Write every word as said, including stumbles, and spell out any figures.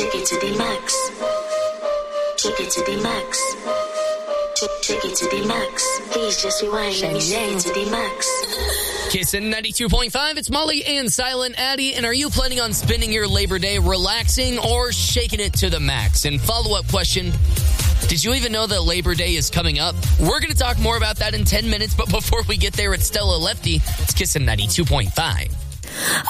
Shake it to the max. Shake it to the max. Shake it to the max. Please just rewind. Let me shake it to the max. Kissin' ninety-two point five, it's Molly and Silent Addy. And are you planning on spending your Labor Day relaxing or shaking it to the max? And follow-up question, did you even know that Labor Day is coming up? We're going to talk more about that in ten minutes, but before we get there, it's Stella Lefty. It's Kissin' ninety-two point five.